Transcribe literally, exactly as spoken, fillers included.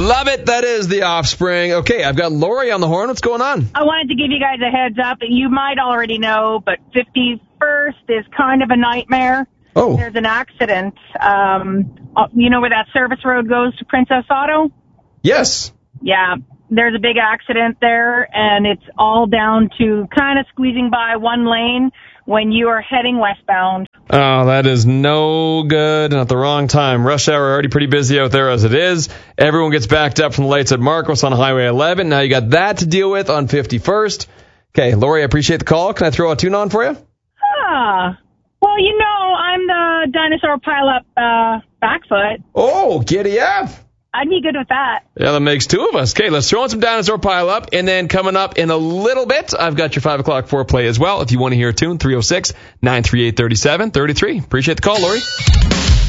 Love it. That is The Offspring. Okay, I've got Lori on the horn. What's going on? I wanted to give you guys a heads up. You might already know, but fifty-first is kind of a nightmare. Oh. There's an accident. Um, you know where that service road goes to Princess Auto? Yes. Yeah, there's a big accident there, and it's all down to kind of squeezing by one lane when you are heading westbound. Oh, that is no good and at the wrong time. Rush hour already pretty busy out there as it is. Everyone gets backed up from the lights at Marcos on Highway eleven. Now you got that to deal with on fifty-first. Okay, Lori, I appreciate the call. Can I throw a tune on for you? Ah, well, you know, I'm the dinosaur pile-up uh, backfoot. Oh, giddy up. I'd be good with that. Yeah, that makes two of us. Okay, let's throw in some dinosaur pile up, and then coming up in a little bit, I've got your five o'clock foreplay as well. If you want to hear a tune, three oh six, nine three eight, three seven three three. Appreciate the call, Lori.